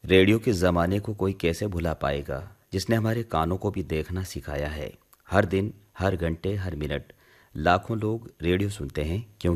Radio के ज़माने को कोई कैसे भुला पाएगा, जिसने हमारे कानों को भी देखना सिखाया है। हर दिन, हर घंटे, हर मिनट लाखों लोग रेडियो सुनते हैं, क्योंकि